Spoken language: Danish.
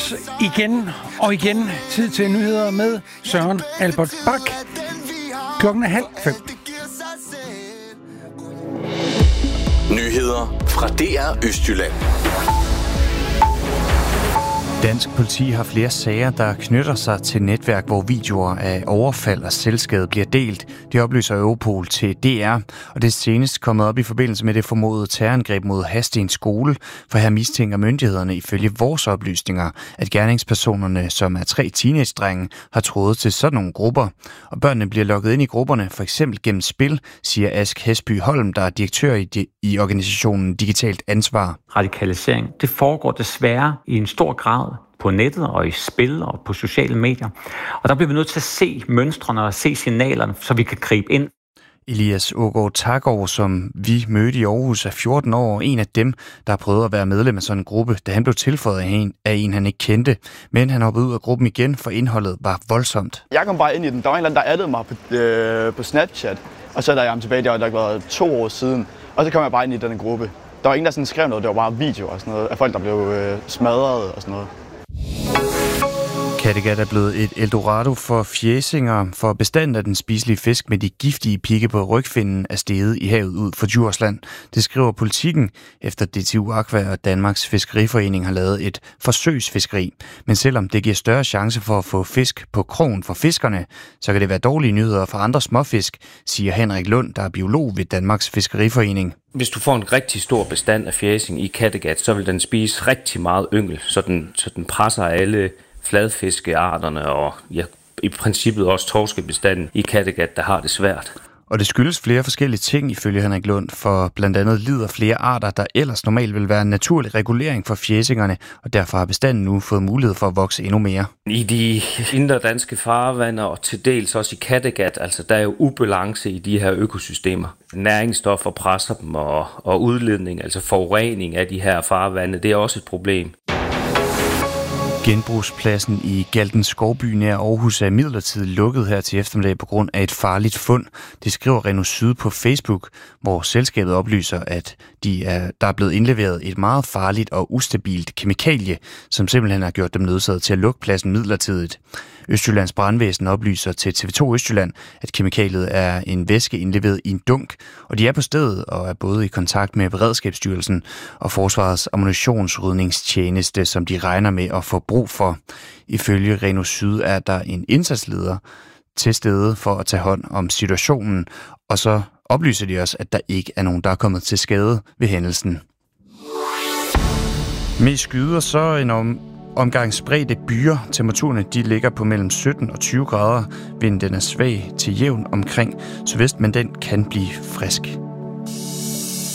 os igen og igen. Tid til nyheder med Søren Albert Bak. Klokken er 4:30. Nyheder fra DR Østjylland. Dansk politi har flere sager, der knytter sig til netværk, hvor videoer af overfald og selvskade bliver delt. Det oplyser Europol til DR, og det er senest kommet op i forbindelse med det formodede terrorangreb mod Hadsten skole, for her mistænker myndighederne ifølge vores oplysninger, at gerningspersonerne, som er 3 teenagedrenge, har trådet til sådan nogle grupper. Og børnene bliver lukket ind i grupperne, for eksempel gennem spil, siger Ask Hesby Holm, der er direktør i organisationen Digitalt Ansvar. Radikalisering, det foregår desværre i en stor grad på nettet og i spil og på sociale medier. Og der bliver vi nødt til at se mønstrene og se signalerne, så vi kan gribe ind. Elias Aagaard Taggaard, som vi mødte i Aarhus, er 14 år, en af dem, der har prøvet at være medlem af sådan en gruppe, da han blev tilføjet af en, han ikke kendte. Men han hoppede ud af gruppen igen, for indholdet var voldsomt. Jeg kom bare ind i den. Der var en eller anden, der addede mig på Snapchat, og så da jeg ham tilbage, det har været 2 år siden, og så kom jeg bare ind i den gruppe. Der var ingen, der sådan skrev noget, det var bare videoer og sådan noget, af folk, der blev smadret og sådan noget. Kattegat er blevet et eldorado for fjæsinger, for bestanden af den spiselige fisk med de giftige pigge på rygfinnen er steget i havet ud for Djursland. Det skriver Politikken, efter DTU Aqua og Danmarks Fiskeriforening har lavet et forsøgsfiskeri. Men selvom det giver større chance for at få fisk på krogen for fiskerne, så kan det være dårlige nyheder for andre småfisk, siger Henrik Lund, der er biolog ved Danmarks Fiskeriforening. Hvis du får en rigtig stor bestand af fjæsing i Kattegat, så vil den spise rigtig meget yngel, så den presser alle fladfiskearterne og i princippet også torskebestanden i Kattegat, der har det svært. Og det skyldes flere forskellige ting, ifølge Henrik Lund, for blandt andet lider flere arter, der ellers normalt vil være en naturlig regulering for fjæsingerne, og derfor har bestanden nu fået mulighed for at vokse endnu mere. I de indre danske farvande og til dels også i Kattegat, altså der er jo ubalance i de her økosystemer. Næringsstoffer presser dem, og udledning, altså forurening af de her farvande, det er også et problem. Genbrugspladsen i Galten Skovby nær Aarhus er midlertidigt lukket her til eftermiddag på grund af et farligt fund. Det skriver Renault Syd på Facebook, hvor selskabet oplyser, at der er blevet indleveret et meget farligt og ustabilt kemikalie, som simpelthen har gjort dem nødsaget til at lukke pladsen midlertidigt. Østjyllands Brandvæsen oplyser til TV2 Østjylland, at kemikaliet er en væske indleveret i en dunk, og de er på stedet og er både i kontakt med Beredskabsstyrelsen og Forsvarets ammunitionsrydningstjeneste, som de regner med at få brug for. Ifølge Renault Syd er der en indsatsleder til stede for at tage hånd om situationen, og så oplyser de også, at der ikke er nogen, der er kommet til skade ved hændelsen. Mest skyder så en omgang spredte byer. Temperaturerne de ligger på mellem 17 og 20 grader. Vinden den er svag til jævn omkring sydvest, men den kan blive frisk.